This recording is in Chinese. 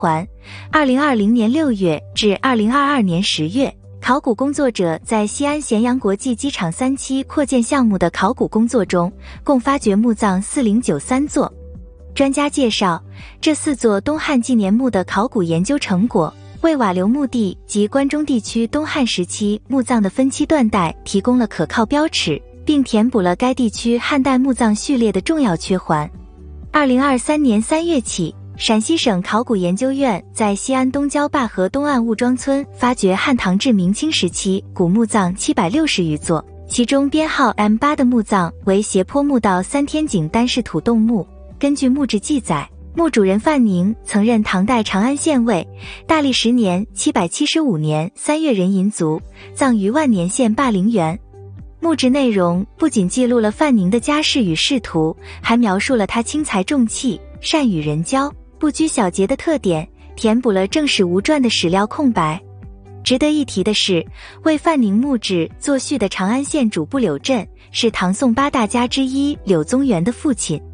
环。2020年6月至2022年10月，考古工作者在西安咸阳国际机场3期扩建项目的考古工作中，共发掘墓葬4093座。专家介绍，这4座东汉纪年墓的考古研究成果，为瓦流墓地及关中地区东汉时期墓葬的分期断代提供了可靠标尺，并填补了该地区汉代墓葬序列的重要缺环。2023年3月起，陕西省考古研究院在西安东郊灞河东岸雾庄村发掘汉唐至明清时期古墓葬760余座，其中编号 M8 的墓葬为斜坡墓道三天井单室土洞墓。根据墓志记载，墓主人范宁曾任唐代长安县尉，大历10年775年3月壬寅卒，葬于万年县灞陵园。墓志内容不仅记录了范宁的家世与仕途，还描述了他轻财重器、善与人交、不拘小节的特点，填补了正史无传的史料空白。值得一提的是，为范宁墓志作序的长安县主簿柳震，是唐宋8大家之一柳宗元的父亲。